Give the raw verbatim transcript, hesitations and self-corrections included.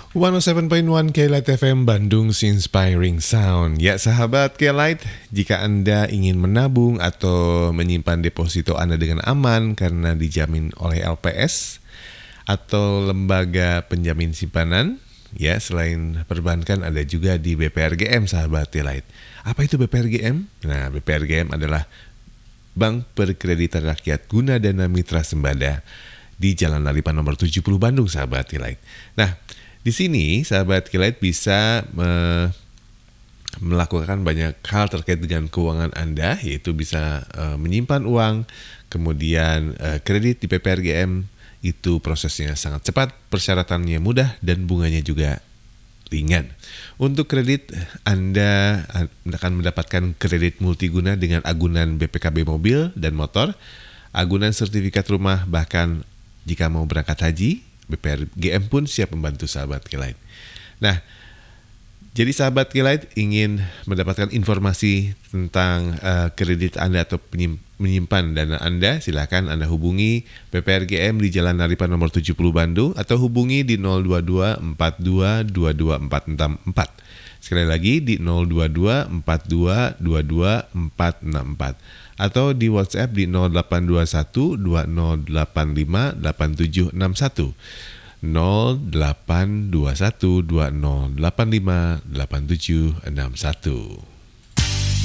seratus tujuh koma satu K-Light F M Bandung Inspiring Sound. Ya sahabat K-Light, jika Anda ingin menabung atau menyimpan deposito Anda dengan aman karena dijamin oleh L P S atau lembaga penjamin simpanan, ya selain perbankan ada juga di B P R G M sahabat K-Light. Apa itu B P R G M? Nah, B P R G M adalah Bank Perkreditan Rakyat Guna Dana Mitra Sembada di Jalan Lalipan nomor tujuh puluh Bandung sahabat K-Light. Nah, di sini sahabat K-Light bisa me- melakukan banyak hal terkait dengan keuangan Anda, yaitu bisa uh, menyimpan uang, kemudian uh, kredit di B P R G M itu prosesnya sangat cepat, persyaratannya mudah dan bunganya juga ringan. Untuk kredit Anda akan mendapatkan kredit multiguna dengan agunan B P K B mobil dan motor, agunan sertifikat rumah, bahkan jika mau berangkat haji, B P R G M pun siap membantu sahabat K-Light. Nah, jadi sahabat K-Light ingin mendapatkan informasi tentang uh, kredit Anda atau penyim- menyimpan dana Anda, silakan Anda hubungi B P R G M di Jalan Lalipan nomor tujuh puluh Bandung atau hubungi di nol dua dua empat dua dua dua empat enam empat. Sekali lagi di nol dua dua empat dua dua dua empat enam empat atau di WhatsApp di nol delapan dua satu dua nol delapan lima delapan tujuh enam satu nol delapan dua satu dua nol delapan lima delapan tujuh enam satu.